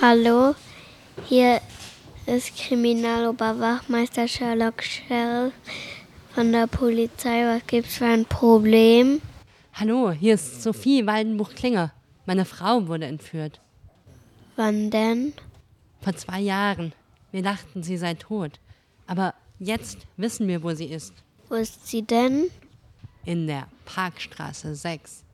Hallo, hier ist Kriminaloberwachmeister Sherlock Sheriff von der Polizei. Was gibt's für ein Problem? Hallo, hier ist Sophie Waldenbuch-Klinger. Meine Frau wurde entführt. Wann denn? Vor 2 Jahren. Wir dachten, sie sei tot. Aber jetzt wissen wir, wo sie ist. Wo ist sie denn? In der Parkstraße 6.